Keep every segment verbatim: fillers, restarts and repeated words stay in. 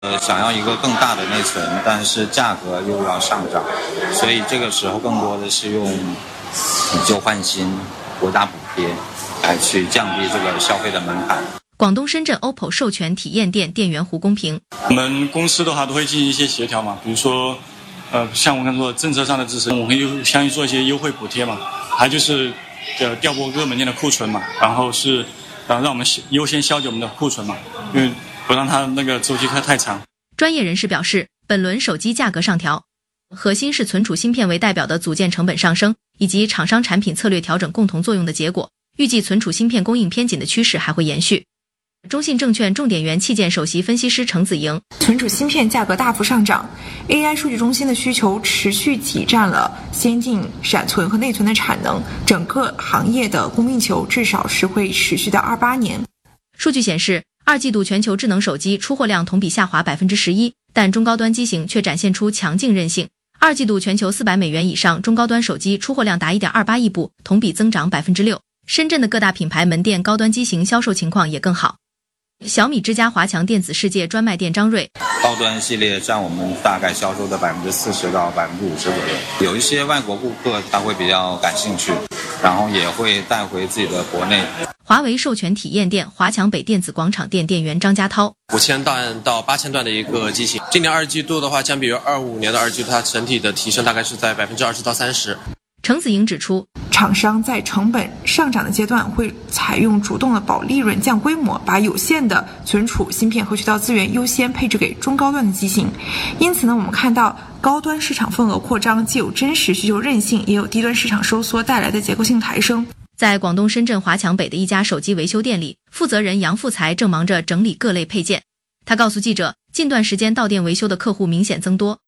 呃，想要一个更大的内存，但是价格又要上涨，所以这个时候更多的是用以旧换新、国家补贴来去降低这个消费的门槛。 广东深圳 O P P O 授权体验店店员胡公平， 我们公司的话都会进行一些协调嘛，比如说，呃，像我刚才说的政策上的支持，我们会相应做一些优惠补贴嘛，还就是呃调拨各门店的库存嘛，然后是呃让我们优先消解我们的库存嘛，因为不让它那个周期太太长。 专业人士表示，本轮手机价格上调，核心是存储芯片为代表的组件成本上升，以及厂商产品策略调整共同作用的结果。预计存储芯片供应偏紧的趋势还会延续。中信证券重点元器件首席分析师程子莹， 存储芯片价格大幅上涨 ，A I 数据中心的需求持续挤占了先进闪存和内存的产能，整个行业的供应球至少是会持续到二八年。 数据显示，二季度全球智能手机出货量同比下滑 百分之十一， 但中高端机型却展现出强劲韧性。二季度全球四百美元以上中高端手机出货量达 一点二八亿部，同比增长 百分之六。深圳的各大品牌门店高端机型销售情况也更好。小米之家华强电子世界专卖店张瑞， 高端系列占我们大概销售的 百分之四十 到 百分之五十 左右，有一些外国顾客他会比较感兴趣，然后也会带回自己的国内。 华为授权体验店华强北电子广场店店员张家涛， 五千段到八千段的一个机型，今年二季度的话，相比于二五年的二季度，它整体的提升大概是在 百分之二十 到三十。 程子莹指出， 厂商在成本上涨的阶段会采用主动的保利润降规模，把有限的存储芯片和渠道资源优先配置给中高端的机型。因此呢，我们看到高端市场份额扩张，既有真实需求韧性，也有低端市场收缩带来的结构性抬升。 在广东深圳华强北的一家手机维修店里，负责人杨富才正忙着整理各类配件。他告诉记者，近段时间到店维修的客户明顯增多。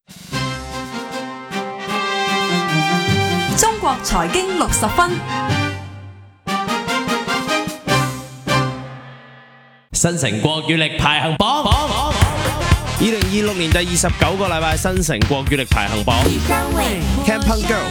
中國財經六十分， 新城國語力排行榜，二零二六年第二十九個禮拜新城國語力排行榜 ，Camp Punk Girl